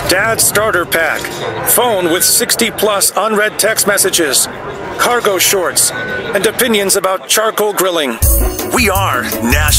Dad's starter pack, phone with 60+ unread text messages, cargo shorts, and opinions about charcoal grilling. We are National